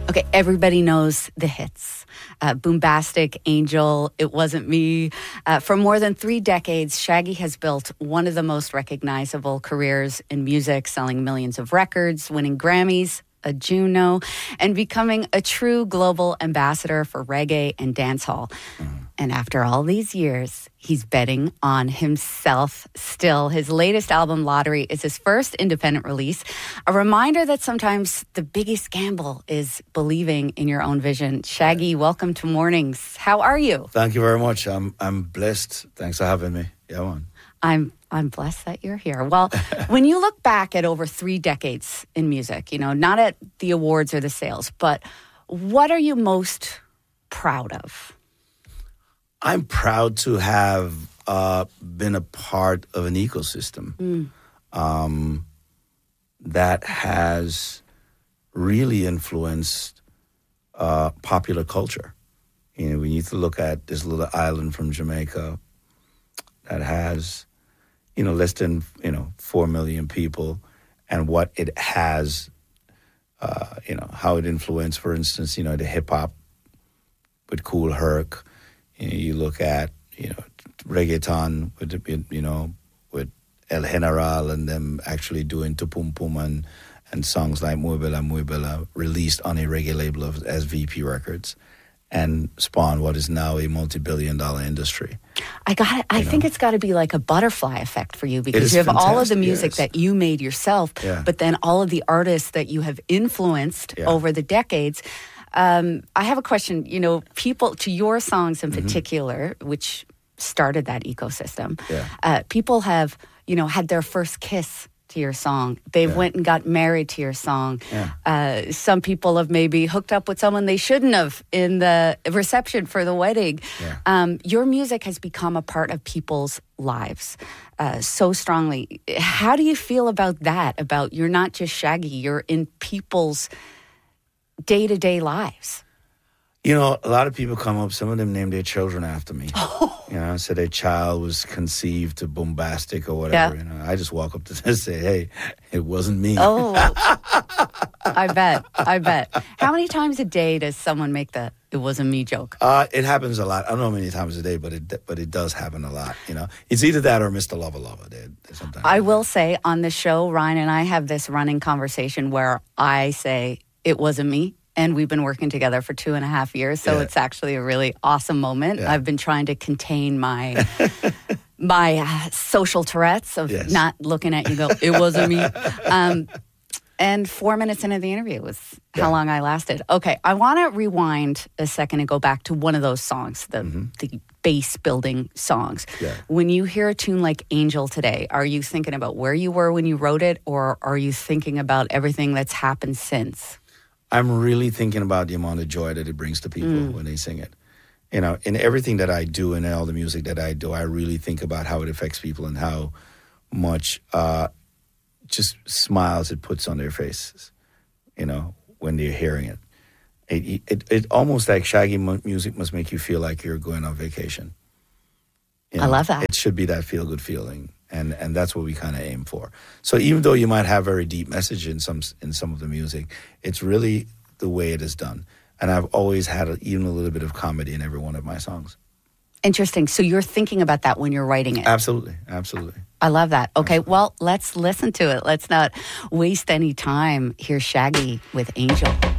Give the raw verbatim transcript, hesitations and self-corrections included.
Okay, everybody knows the hits. Uh, Boombastic, Angel, It Wasn't Me. Uh, for more than three decades, Shaggy has built one of the most recognizable careers in music, selling millions of records, winning Grammys, a Juno, and becoming a true global ambassador for reggae and dancehall. Mm. And after all these years, he's betting on himself still. His latest album, Lottery, is his first independent release. A reminder that sometimes the biggest gamble is believing in your own vision. Shaggy, welcome to Mornings. How are you? Thank you very much. I'm I'm blessed. Thanks for having me. Yeah, man. I'm I'm blessed that you're here. Well, when you look back at over three decades in music, you know, not at the awards or the sales, but what are you most proud of? I'm proud to have uh, been a part of an ecosystem mm. um, that has really influenced uh, popular culture. You know, we need to look at this little island from Jamaica that has, you know, less than, you know, four million people, and what it has, uh, you know, how it influenced, for instance, you know, the hip hop with Kool Herc. You know, you look at, you know, reggaeton with, you know, with El General and them actually doing Tupum Pum and, and songs like Muy Bella, Muy Bella released on a reggae label of S V P Records and spawned what is now a multi-billion dollar industry. I got. I you think know? It's got to be like a butterfly effect for you, because you have fantastic. all of the music yes. that you made yourself, yeah. but then all of the artists that you have influenced yeah. over the decades. Um, I have a question. You know, people, to your songs in particular, mm-hmm. which started that ecosystem, yeah. uh, people have, you know, had their first kiss to your song. They've yeah. went and got married to your song. Yeah. Uh, some people have maybe hooked up with someone they shouldn't have in the reception for the wedding. Yeah. Um, your music has become a part of people's lives uh, so strongly. How do you feel about that? About you're not just Shaggy, you're in people's day-to-day lives? You know, a lot of people come up, some of them name their children after me. Oh. You know, so their child was conceived to Boombastic or whatever. Yeah. You know, I just walk up to them and say, hey, it wasn't me. Oh, I bet. I bet. How many times a day does someone make the "it wasn't me" joke? Uh, it happens a lot. I don't know how many times a day, but it but it does happen a lot. You know, it's either that or Mister Lover Lover. They, they sometimes I will say on the show, Ryan and I have this running conversation where I say, it wasn't me. And we've been working together for two and a half years. So yeah. it's actually a really awesome moment. Yeah. I've been trying to contain my my uh, social Tourette's of yes. not looking at you go, it wasn't me. Um, and four minutes into the interview was how yeah. long I lasted. Okay, I want to rewind a second and go back to one of those songs, the, mm-hmm. the base building songs. Yeah. When you hear a tune like Angel today, are you thinking about where you were when you wrote it, or are you thinking about everything that's happened since? I'm really thinking about the amount of joy that it brings to people mm. when they sing it. You know, in everything that I do and all the music that I do, I really think about how it affects people and how much uh, just smiles it puts on their faces, you know, when they're hearing it. It, it, it almost like Shaggy music must make you feel like you're going on vacation. You know, I love that. It should be that feel-good feeling. And and that's what we kind of aim for. So even though you might have very deep message in some in some of the music, it's really the way it is done. And I've always had a, even a little bit of comedy in every one of my songs. Interesting. So you're thinking about that when you're writing it? Absolutely. Absolutely. I love that. Okay, absolutely. Well, let's listen to it. Let's not waste any time. Here's Shaggy with Angel.